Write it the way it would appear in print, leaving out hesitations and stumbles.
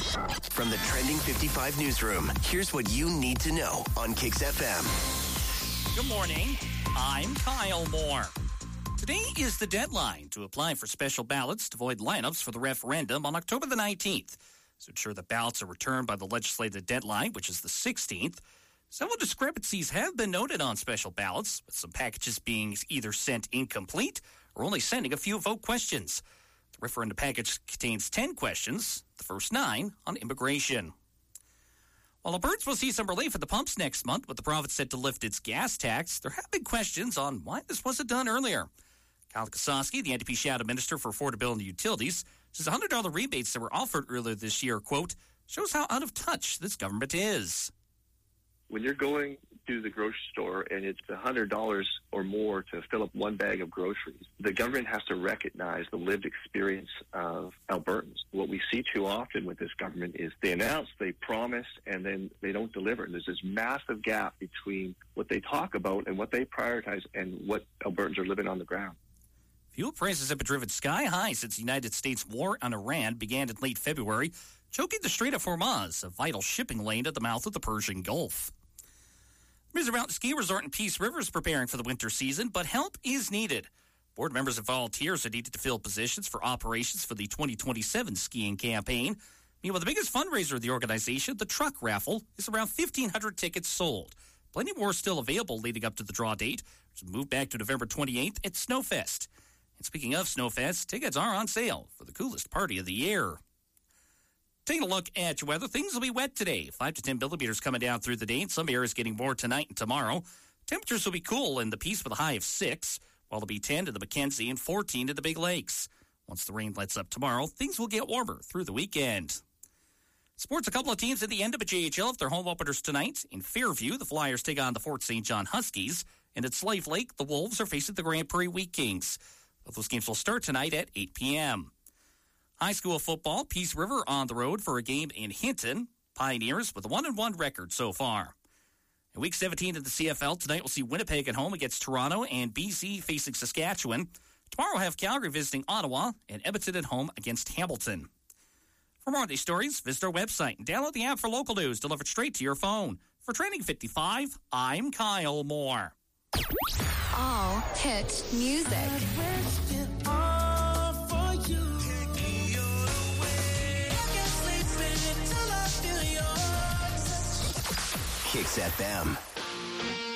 From the Trending 55 newsroom, here's what you need to know on Kicks FM. Good morning. I'm Kyle Moore. Today is the deadline to apply for special ballots to void lineups for the referendum on October the 19th. To ensure that ballots are returned by the legislative deadline, which is the 16th, several discrepancies have been noted on special ballots, with some packages being either sent incomplete or only sending a few vote questions. The referendum package contains 10 questions, the first 9 on immigration. While Albertans will see some relief at the pumps next month, with the province set to lift its gas tax, there have been questions on why this wasn't done earlier. Kyle Kasowski, the NDP Shadow Minister for Affordability and Utilities, says $100 rebates that were offered earlier this year, quote, shows how out of touch this government is. When you're going to the grocery store and it's $100 or more to fill up one bag of groceries, the government has to recognize the lived experience of Albertans. What we see too often with this government is they announce, they promise, and then they don't deliver. And there's this massive gap between what they talk about and what they prioritize and what Albertans are living on the ground. Fuel prices have been driven sky high since the United States war on Iran began in late February, choking the Strait of Hormuz, a vital shipping lane at the mouth of the Persian Gulf. Misery Mountain Ski Resort in Peace River is preparing for the winter season, but help is needed. Board members and volunteers are needed to fill positions for operations for the 2027 skiing campaign. Meanwhile, the biggest fundraiser of the organization, the truck raffle, is around 1,500 tickets sold. Plenty more still available leading up to the draw date, which will move back to November 28th at Snowfest. And speaking of Snowfest, tickets are on sale for the coolest party of the year. Taking a look at your weather, things will be wet today. 5 to 10 millimeters coming down through the day. In some areas getting more tonight and tomorrow. Temperatures will be cool in the Peace with a high of 6, while it'll be 10 to the Mackenzie and 14 to the Big Lakes. Once the rain lets up tomorrow, things will get warmer through the weekend. Sports, a couple of teams at the end of a JHL if their home openers tonight. In Fairview, the Flyers take on the Fort St. John Huskies. And at Slave Lake, the Wolves are facing the Grand Prairie Wheat Kings. Both those games will start tonight at 8 p.m. High school football, Peace River on the road for a game in Hinton. Pioneers with a 1-1 record so far. In Week 17 of the CFL, tonight we'll see Winnipeg at home against Toronto and BC facing Saskatchewan. Tomorrow we'll have Calgary visiting Ottawa and Edmonton at home against Hamilton. For more of these stories, visit our website and download the app for local news delivered straight to your phone. For Trending 55, I'm Kyle Moore. All hit music. Kicks FM.